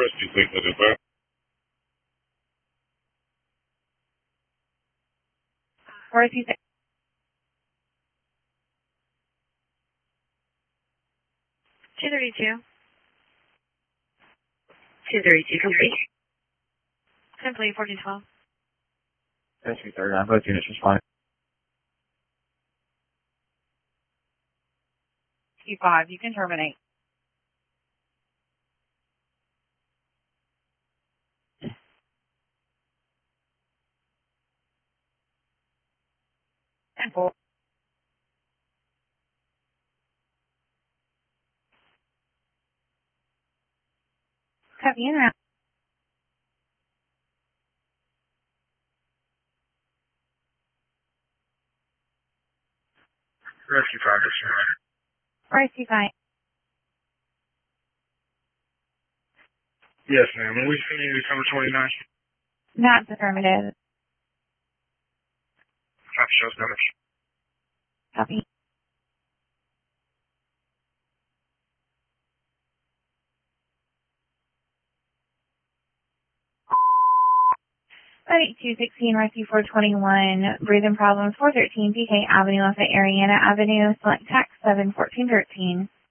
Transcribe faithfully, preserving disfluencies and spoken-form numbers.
Rescue six identified. Rescue six. two thirty-two. two thirty-two, complete. Simply fourteen twelve. Rescue thirty-nine, both units responding. Rescue five, you can terminate. And four. Copy in and out. Rescue five, responding. Rescue five. Yes, ma'am. Are we sending you to cover twenty-nine? Not affirmative. Copy, shows numbers. Copy. eighty-two sixteen, Rescue four twenty-one, breathing problems, four thirteen, P K Avenue off of Ariana Avenue, select tax seven fourteen thirteen.